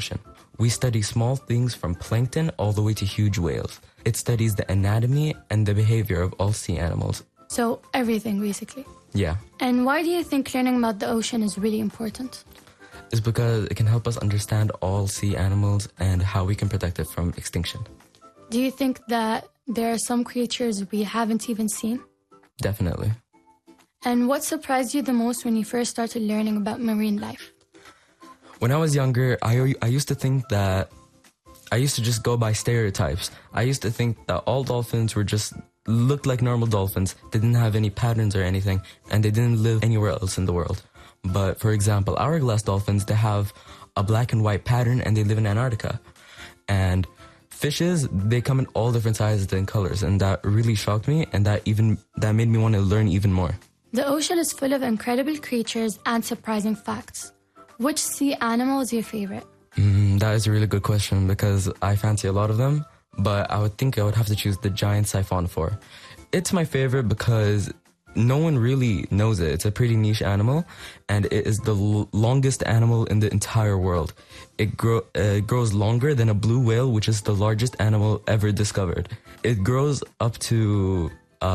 ocean. We study small things from plankton all the way to huge whales. It studies the anatomy and the behavior of all sea animals. So everything, basically. Yeah. And why do you think learning about the ocean is really important? It's because it can help us understand all sea animals and how we can protect it from extinction. Do you think that there are some creatures we haven't even seen? Definitely. And what surprised you the most when you first started learning about marine life? When I was younger, I used to think that I used to just go by stereotypes. I used to think that all dolphins looked like normal dolphins. They didn't have any patterns or anything, and they didn't live anywhere else in the world. But for example, hourglass dolphins, they have a black and white pattern and they live in Antarctica. And fishes, they come in all different sizes and colors, and that really shocked me, and that made me want to learn even more. The ocean is full of incredible creatures and surprising facts. Which sea animal is your favorite? That is a really good question because I fancy a lot of them, but I would have to choose the giant siphonophore. It's my favorite because no one really knows it. It's a pretty niche animal, and it is the longest animal in the entire world. It grows longer than a blue whale, which is the largest animal ever discovered. It grows up to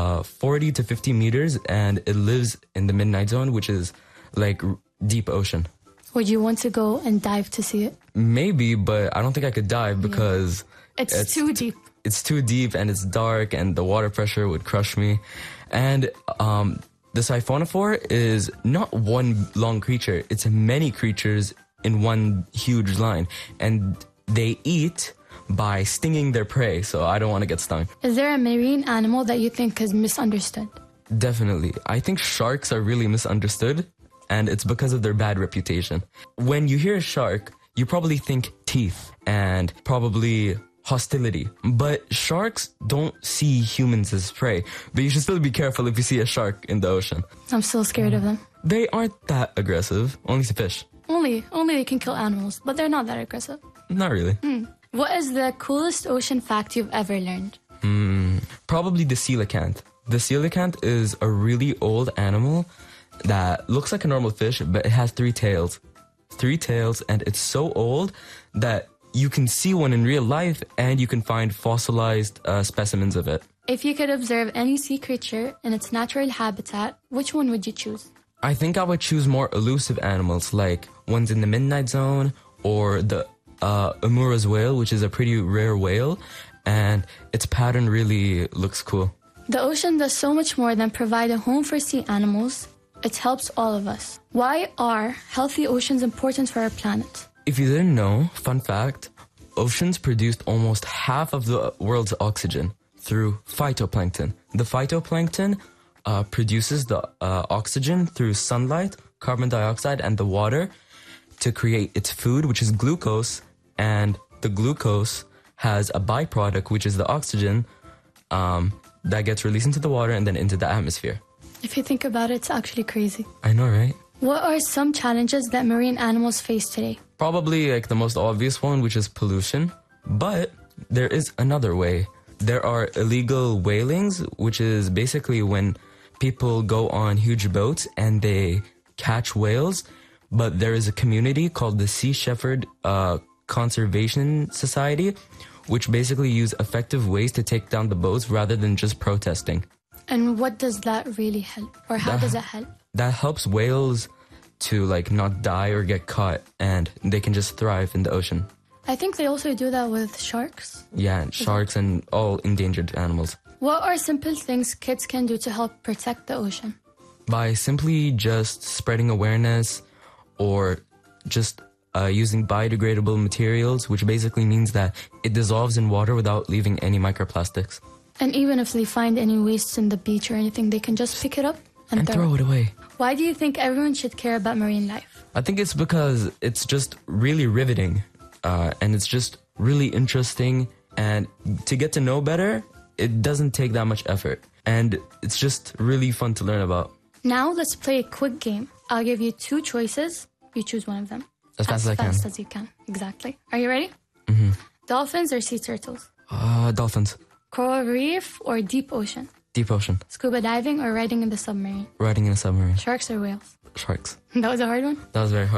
40 to 50 meters, and it lives in the midnight zone, which is like deep ocean. Would you want to go and dive to see it? Smaybe, but I don't think I could dive because it's too deep. It's too deep and it's dark and the water pressure would crush me. And the siphonophore is not one long creature. It's many creatures in one huge line. And they eat by stinging their prey, so I don't want to get stung. Is there a marine animal that you think is misunderstood? Definitely. I think sharks are really misunderstood, and it's because of their bad reputation. When you hear a shark, you probably think teeth and probably hostility. But sharks don't see humans as prey. But you should still be careful if you see a shark in the ocean. I'm still scared of them. They aren't that aggressive, only to fish. Only they can kill animals, but they're not that aggressive. Not really. What is the coolest ocean fact you've ever learned? Probably the coelacanth. The coelacanth is a really old animal that looks like a normal fish, but it has 3 tails. 3 tails, and it's so old that you can see one in real life and you can find fossilized specimens of it. If you could observe any sea creature in its natural habitat, which one would you choose? I think I would choose more elusive animals, like ones in the midnight zone or the Amura's whale, which is a pretty rare whale, and its pattern really looks cool. The ocean does so much more than provide a home for sea animals. It helps all of us. Why are healthy oceans important for our planet? If you didn't know, fun fact, oceans produced almost half of the world's oxygen through phytoplankton. The phytoplankton produces the oxygen through sunlight, carbon dioxide, and the water to create its food, which is glucose, and the glucose has a byproduct, which is the oxygen, that gets released into the water and then into the atmosphere. If you think about it, it's actually crazy. I know, right? What are some challenges that marine animals face today? Probably like the most obvious one, which is pollution. But there is another way. There are illegal whalings, which is basically when people go on huge boats and they catch whales. But there is a community called the Sea Shepherd Conservation Society, which basically use effective ways to take down the boats rather than just protesting. And what does that really help? Or how does it help? That helps whales to like not die or get caught, and they can just thrive in the ocean. I think they also do that with sharks. Yeah, and sharks and all endangered animals. What are simple things kids can do to help protect the ocean? By simply just spreading awareness or just using biodegradable materials, which basically means that it dissolves in water without leaving any microplastics. And even if they find any wastes in the beach or anything, they can just pick it up and throw it away. Why do you think everyone should care about marine life? I think it's because it's just really riveting and it's just really interesting, and to get to know better, it doesn't take that much effort, and it's just really fun to learn about. Now let's play a quick game. I'll give you 2 choices. You choose one of them. As fast as I can. As fast as you can. Exactly. Are you ready? Dolphins or sea turtles? Dolphins. Coral reef or deep ocean? Deep ocean. Scuba diving or riding in the submarine? Riding in a submarine. Sharks or whales? Sharks. That was a hard one? That was a very hard one.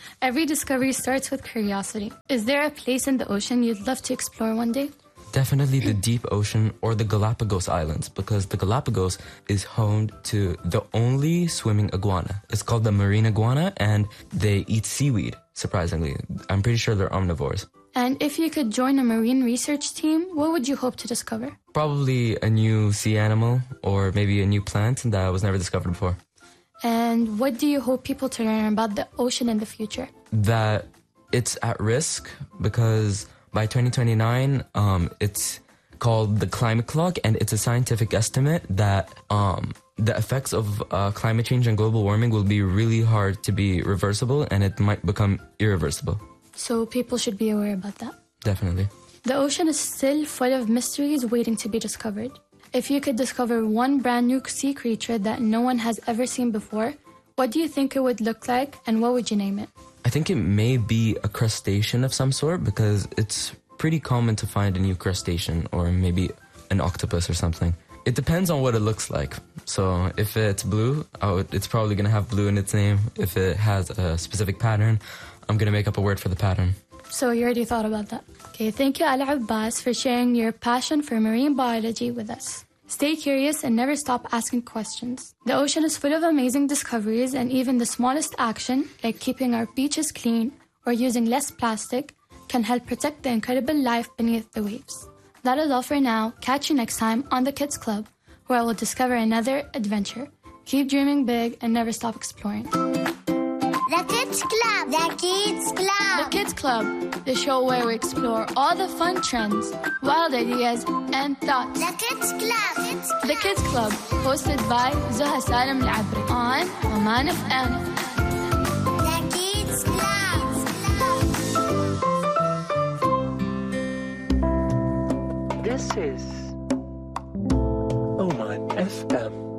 Every discovery starts with curiosity. Is there a place in the ocean you'd love to explore one day? Definitely the deep ocean or the Galapagos Islands, because the Galapagos is home to the only swimming iguana. It's called the marine iguana, and they eat seaweed, surprisingly. I'm pretty sure they're omnivores. And if you could join a marine research team, what would you hope to discover? Probably a new sea animal or maybe a new plant that was never discovered before. And what do you hope people to learn about the ocean in the future? That it's at risk because by 2029, it's called the climate clock, and it's a scientific estimate that the effects of climate change and global warming will be really hard to be reversible, and it might become irreversible. So people should be aware about that. Definitely. The ocean is still full of mysteries waiting to be discovered. If you could discover one brand new sea creature that no one has ever seen before, what do you think it would look like, and what would you name it? I think it may be a crustacean of some sort, because it's pretty common to find a new crustacean or maybe an octopus or something. It depends on what it looks like. So if it's blue, it's probably going to have blue in its name. If it has a specific pattern, I'm going to make up a word for the pattern. So you already thought about that. Okay, thank you, Al Abbas, for sharing your passion for marine biology with us. Stay curious and never stop asking questions. The ocean is full of amazing discoveries, and even the smallest action, like keeping our beaches clean or using less plastic, can help protect the incredible life beneath the waves. That is all for now. Catch you next time on The Kids Club, where I will discover another adventure. Keep dreaming big and never stop exploring. The Kids Club. The Kids Club. The Kids Club, the show where we explore all the fun trends, wild ideas, and thoughts. The Kids Club. The Kids Club, hosted by Zuha Salim Al-Abri on Oman FM. The Kids Club. This is Oman FM.